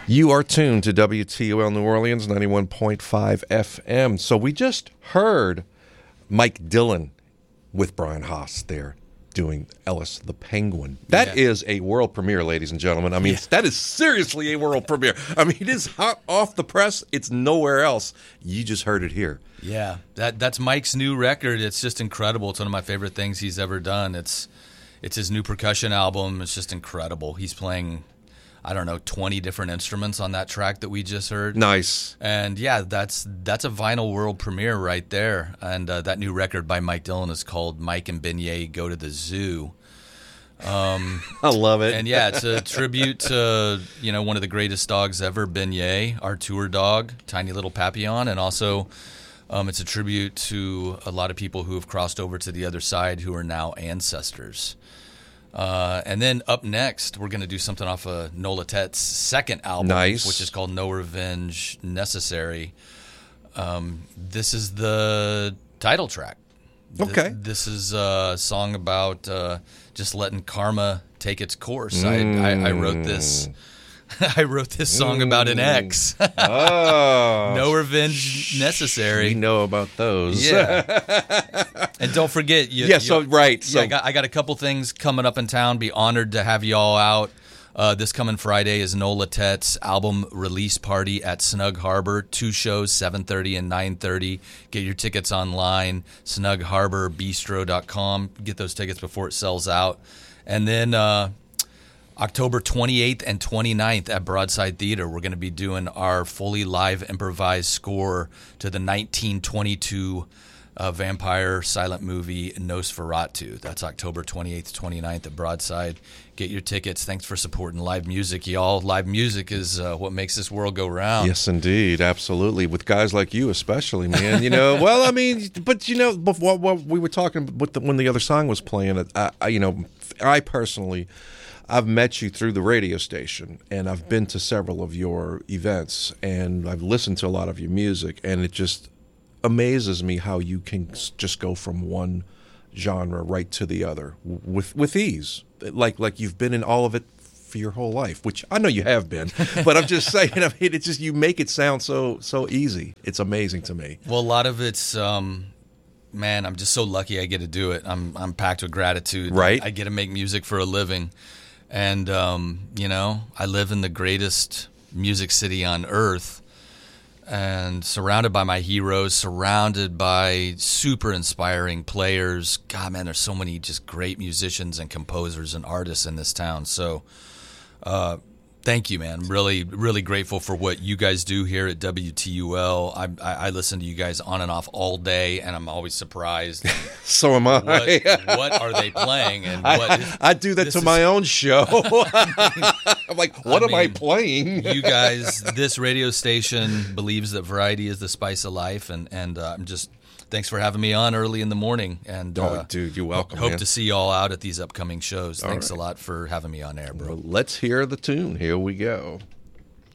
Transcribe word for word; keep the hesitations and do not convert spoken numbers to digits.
You are tuned to W T O L New Orleans, ninety-one point five F M. So we just heard Mike Dillon with Brian Haas there doing Ellis the Penguin. That yeah. is a world premiere, ladies and gentlemen. I mean, yeah. that is seriously a world premiere. I mean, it is hot off the press. It's nowhere else. You just heard it here. Yeah, that that's Mike's new record. It's just incredible. It's one of my favorite things he's ever done. It's it's his new percussion album. It's just incredible. He's playing, I don't know, twenty different instruments on that track that we just heard. Nice. And yeah, that's that's a vinyl world premiere right there. And uh, that new record by Mike Dillon is called Mike and Beignet Go to the Zoo. Um, I love it. And yeah, it's a tribute to, you know, one of the greatest dogs ever, Beignet, our tour dog, tiny little Papillon. And also um, it's a tribute to a lot of people who have crossed over to the other side who are now ancestors. Uh, and then up next, we're going to do something off of Nola Tet's second album, nice. which is called No Revenge Necessary. Um, this is the title track. Okay. Th- this is a song about uh, just letting karma take its course. Mm. I, I, I wrote this. I wrote this song mm. about an ex. Oh. No revenge necessary. We know about those. Yeah. And don't forget. You, yeah, you, so, right. Yeah, so. I, got, I got a couple things coming up in town. Be honored to have you all out. Uh, this coming Friday is Nola Tet's album release party at Snug Harbor. Two shows, seven thirty and nine thirty. Get your tickets online, snug harbor bistro dot com. Get those tickets before it sells out. And then uh, October twenty-eighth and twenty-ninth at Broadside Theater, we're going to be doing our fully live improvised score to the nineteen twenty-two uh, vampire silent movie Nosferatu. That's October twenty-eighth, twenty-ninth at Broadside. Get your tickets. Thanks for supporting live music, y'all. Live music is uh, what makes this world go round. Yes, indeed. Absolutely. With guys like you especially, man. You know, well, I mean, but, you know, before what we were talking with the, when the other song was playing, I, I, you know, I personally, I've met you through the radio station, and I've been to several of your events, and I've listened to a lot of your music, and it just amazes me how you can just go from one genre right to the other with with ease, like like you've been in all of it for your whole life, which I know you have been, but I'm just saying, I mean, it's just, you make it sound so so easy. It's amazing to me. Well, a lot of it's um man, I'm just so lucky I get to do it. I'm I'm packed with gratitude. Right. I get to make music for a living, and um you know, I live in the greatest music city on earth, and surrounded by my heroes, surrounded by super inspiring players. God, man, there's so many just great musicians and composers and artists in this town. So uh, thank you, man. Really, really grateful for what you guys do here at W T U L. I, I, I listen to you guys on and off all day, and I'm always surprised. So am I. What, what are they playing? And what I, is, I do that to is, my own show. I'm like, what I am mean, I playing? You guys, this radio station believes that variety is the spice of life, and and uh, I'm just thanks for having me on early in the morning. And oh, uh, dude, you're welcome. Hope man. to see you all out at these upcoming shows. All Thanks right. a lot for having me on air, bro. Well, let's hear the tune. Here we go.